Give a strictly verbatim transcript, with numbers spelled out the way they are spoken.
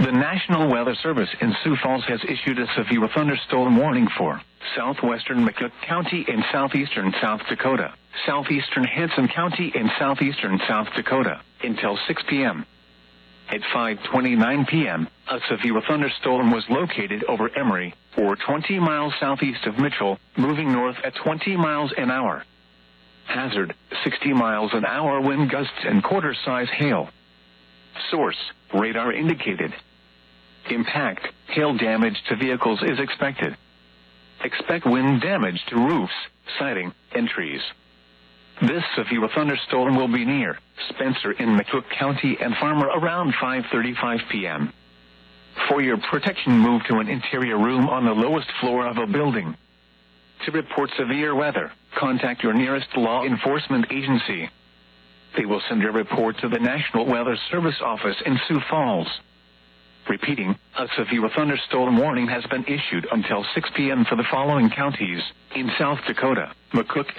The National Weather Service in Sioux Falls has issued a severe thunderstorm warning for southwestern McCook County and southeastern South Dakota, southeastern Hanson County and southeastern South Dakota until six p.m. At five twenty-nine p.m., a severe thunderstorm was located over Emery, or twenty miles southeast of Mitchell, moving north at twenty miles an hour. Hazard, sixty miles an hour wind gusts and quarter-size hail. Source, radar indicated. Impact, hail damage to vehicles is expected. Expect wind damage to roofs, siding, and trees. This severe thunderstorm will be near Spencer in McCook County and Farmer around five thirty-five p.m. For your protection, move to an interior room on the lowest floor of a building. To report severe weather, contact your nearest law enforcement agency. They will send your report to the National Weather Service office in Sioux Falls. Repeating, a severe thunderstorm warning has been issued until six p.m. for the following counties in South Dakota: McCook